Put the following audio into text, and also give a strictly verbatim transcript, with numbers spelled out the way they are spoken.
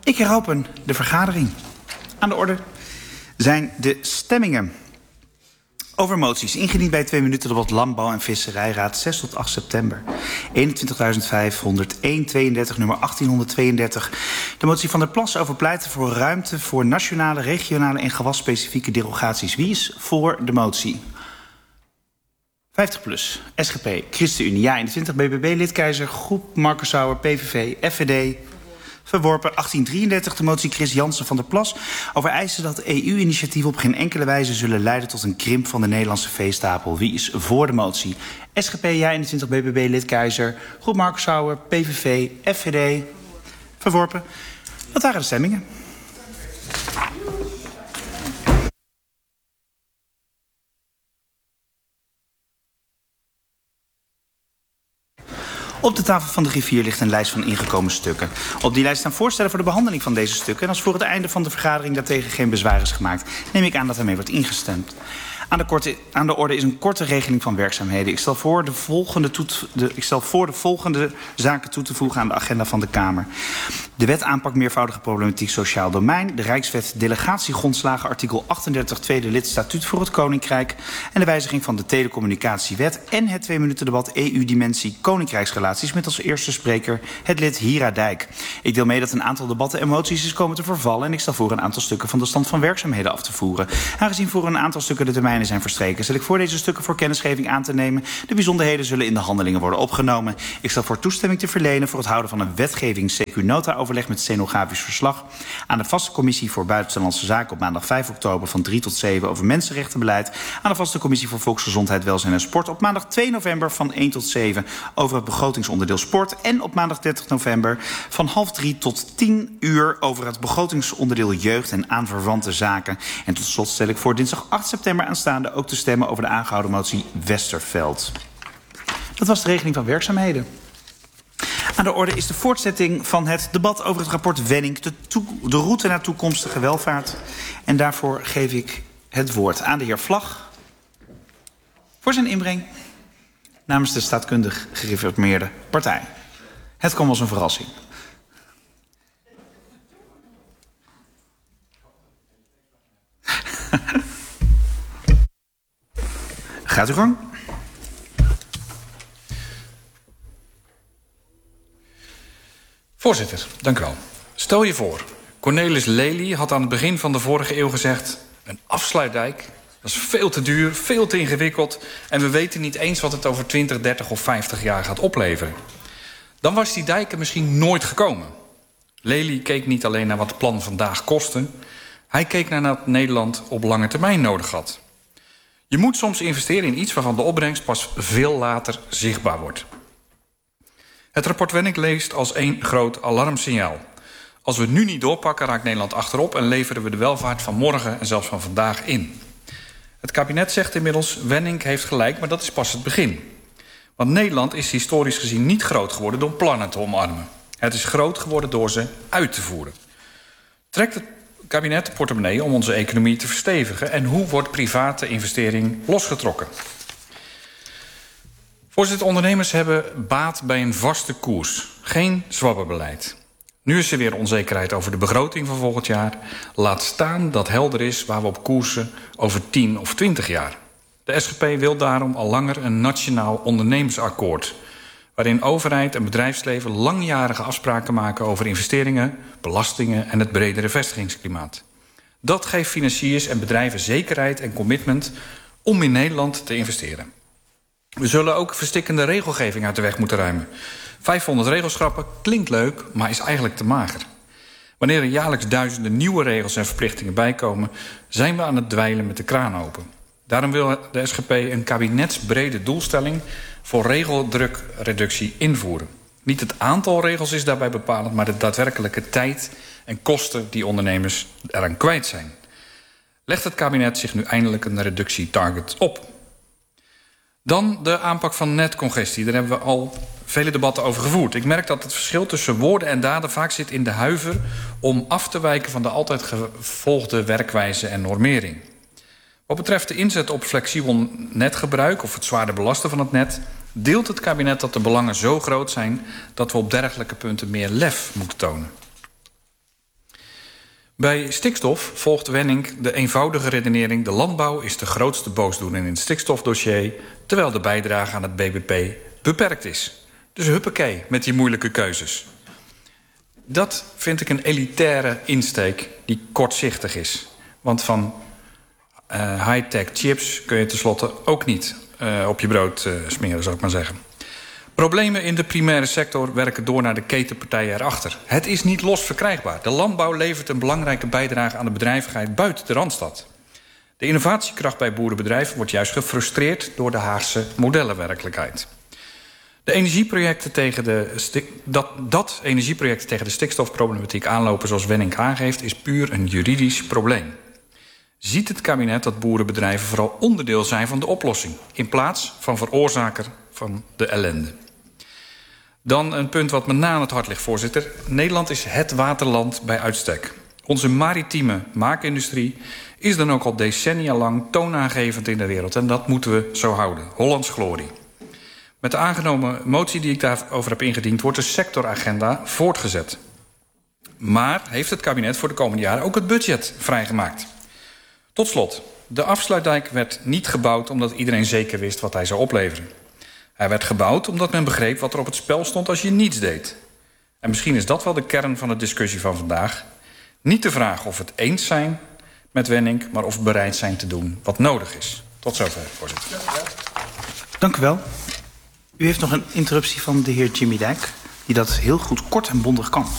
Ik heropen de vergadering. Aan de orde zijn de stemmingen over moties ingediend bij twee minuten debat Landbouw en Visserijraad zes tot acht september. eenentwintigduizend vijfhonderdéén tweeëndertig, nummer achttienhonderdtweeëndertig. De motie van der Plas over pleiten voor ruimte voor nationale, regionale en gewasspecifieke derogaties. Wie is voor de motie? vijftig plus, S G P, ChristenUnie, ja eenentwintig, B B B, Lidkeizer, Groep Markensauer, P V V, F V D... Verworpen achttien drieëndertig, de motie Chris Jansen van der Plas over eisen dat E U-initiatieven op geen enkele wijze zullen leiden tot een krimp van de Nederlandse veestapel. Wie is voor de motie? S G P, ja eenentwintig, B B B, Lidkeizer, Groep Markensauer, P V V, F V D. Verworpen. Dat waren de stemmingen. Op de tafel van de griffier ligt een lijst van ingekomen stukken. Op die lijst staan voorstellen voor de behandeling van deze stukken. En als voor het einde van de vergadering daartegen geen bezwaar is gemaakt, neem ik aan dat ermee wordt ingestemd. Aan de, korte, aan de orde is een korte regeling van werkzaamheden. Ik stel, voor de volgende toet, de, ik stel voor de volgende zaken toe te voegen aan de agenda van de Kamer. De wet aanpak meervoudige problematiek sociaal domein. De Rijkswet delegatiegrondslagen artikel achtendertig tweede lid statuut voor het Koninkrijk. En de wijziging van de telecommunicatiewet. En het twee minuten debat E U-dimensie Koninkrijksrelaties met als eerste spreker het lid Hira Dijk. Ik deel mee dat een aantal debatten en moties is komen te vervallen. En ik stel voor een aantal stukken van de stand van werkzaamheden af te voeren. Aangezien voor een aantal stukken de termijn zijn verstreken, stel ik voor deze stukken voor kennisgeving aan te nemen. De bijzonderheden zullen in de handelingen worden opgenomen. Ik stel voor toestemming te verlenen voor het houden van een wetgeving C Q-nota-overleg met stenografisch verslag aan de vaste commissie voor buitenlandse zaken op maandag vijf oktober van drie tot zeven over mensenrechtenbeleid, aan de vaste commissie voor volksgezondheid, welzijn en sport op maandag twee november van één tot zeven over het begrotingsonderdeel sport en op maandag dertig november van half drie tot tien uur over het begrotingsonderdeel jeugd en aanverwante zaken. En tot slot stel ik voor dinsdag acht september aanstaande ook te stemmen over de aangehouden motie Westerveld. Dat was de regeling van werkzaamheden. Aan de orde is de voortzetting van het debat over het rapport Wenning, de, de route naar toekomstige welvaart. En daarvoor geef ik het woord aan de heer Vlag voor zijn inbreng namens de staatkundig gereformeerde partij. Het kwam als een verrassing. Gaat u gang. Voorzitter, dank u wel. Stel je voor, Cornelis Lely had aan het begin van de vorige eeuw gezegd: een afsluitdijk, dat is veel te duur, veel te ingewikkeld en we weten niet eens wat het over twintig, dertig of vijftig jaar gaat opleveren. Dan was die dijk er misschien nooit gekomen. Lely keek niet alleen naar wat het plan vandaag kostte, hij keek naar wat Nederland op lange termijn nodig had. Je moet soms investeren in iets waarvan de opbrengst pas veel later zichtbaar wordt. Het rapport Wenning leest als één groot alarmsignaal. Als we het nu niet doorpakken, raakt Nederland achterop en leveren we de welvaart van morgen en zelfs van vandaag in. Het kabinet zegt inmiddels: Wenning heeft gelijk, maar dat is pas het begin. Want Nederland is historisch gezien niet groot geworden door plannen te omarmen. Het is groot geworden door ze uit te voeren. Trekt het kabinet de portemonnee om onze economie te verstevigen en hoe wordt private investering losgetrokken? Voorzitter, ondernemers hebben baat bij een vaste koers. Geen zwabberbeleid. Nu is er weer onzekerheid over de begroting van volgend jaar. Laat staan dat helder is waar we op koersen over tien of twintig jaar. De S G P wil daarom al langer een nationaal ondernemersakkoord, waarin overheid en bedrijfsleven langjarige afspraken maken over investeringen, belastingen en het bredere vestigingsklimaat. Dat geeft financiers en bedrijven zekerheid en commitment om in Nederland te investeren. We zullen ook verstikkende regelgeving uit de weg moeten ruimen. vijfhonderd regels schrappen klinkt leuk, maar is eigenlijk te mager. Wanneer er jaarlijks duizenden nieuwe regels en verplichtingen bijkomen, zijn we aan het dweilen met de kraan open. Daarom wil de S G P een kabinetsbrede doelstelling voor regeldrukreductie invoeren. Niet het aantal regels is daarbij bepalend, maar de daadwerkelijke tijd en kosten die ondernemers eraan kwijt zijn. Legt het kabinet zich nu eindelijk een reductietarget op? Dan de aanpak van netcongestie. Daar hebben we al vele debatten over gevoerd. Ik merk dat het verschil tussen woorden en daden vaak zit in de huiver om af te wijken van de altijd gevolgde werkwijze en normering. Wat betreft de inzet op flexibel netgebruik of het zwaarder belasten van het net, deelt het kabinet dat de belangen zo groot zijn dat we op dergelijke punten meer lef moeten tonen. Bij stikstof volgt Wenning de eenvoudige redenering: de landbouw is de grootste boosdoener in het stikstofdossier, terwijl de bijdrage aan het B B P beperkt is. Dus huppakee met die moeilijke keuzes. Dat vind ik een elitaire insteek die kortzichtig is. Want van uh, high-tech chips kun je tenslotte ook niet uh, op je brood uh, smeren, zou ik maar zeggen. Problemen in de primaire sector werken door naar de ketenpartijen erachter. Het is niet los verkrijgbaar. De landbouw levert een belangrijke bijdrage aan de bedrijvigheid buiten de Randstad. De innovatiekracht bij boerenbedrijven wordt juist gefrustreerd door de Haagse modellenwerkelijkheid. De energieprojecten tegen de stik, dat, dat energieprojecten tegen de stikstofproblematiek aanlopen zoals Wenning aangeeft, is puur een juridisch probleem. Ziet het kabinet dat boerenbedrijven vooral onderdeel zijn van de oplossing, in plaats van veroorzaker van de ellende? Dan een punt wat me na aan het hart ligt, voorzitter. Nederland is het waterland bij uitstek. Onze maritieme maakindustrie is dan ook al decennia lang toonaangevend in de wereld. En dat moeten we zo houden. Hollands glorie. Met de aangenomen motie die ik daarover heb ingediend, wordt de sectoragenda voortgezet. Maar heeft het kabinet voor de komende jaren ook het budget vrijgemaakt? Tot slot, de afsluitdijk werd niet gebouwd omdat iedereen zeker wist wat hij zou opleveren. Hij werd gebouwd omdat men begreep wat er op het spel stond als je niets deed. En misschien is dat wel de kern van de discussie van vandaag. Niet de vraag of we het eens zijn met Wenning, maar of we bereid zijn te doen wat nodig is. Tot zover, voorzitter. Dank u wel. U heeft nog een interruptie van de heer Jimmy Dijk, die dat heel goed kort en bondig kan.